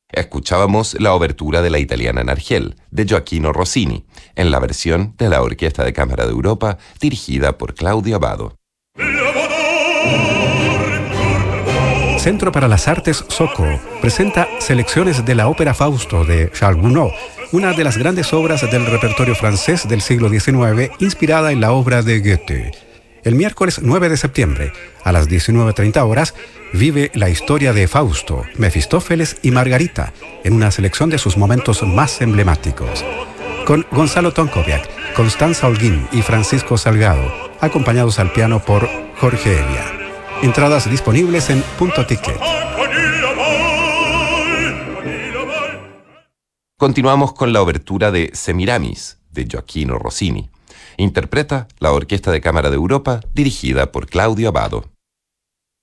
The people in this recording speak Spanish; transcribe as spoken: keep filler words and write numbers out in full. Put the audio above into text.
Escuchábamos la obertura de la italiana en Argel, de Gioacchino Rossini, en la versión de la Orquesta de Cámara de Europa, dirigida por Claudio Abbado. Centro para las Artes Soco presenta selecciones de la ópera Fausto de Charles Gounod, una de las grandes obras del repertorio francés del siglo diecinueve, inspirada en la obra de Goethe. El miércoles nueve de septiembre, a las diecinueve treinta horas, vive la historia de Fausto, Mefistófeles y Margarita, en una selección de sus momentos más emblemáticos. Con Gonzalo Tonkoviak, Constanza Holguín y Francisco Salgado, acompañados al piano por Jorge Elia. Entradas disponibles en Punto Ticket. Continuamos con la obertura de Semiramis, de Gioacchino Rossini. Interpreta la Orquesta de Cámara de Europa, dirigida por Claudio Abbado.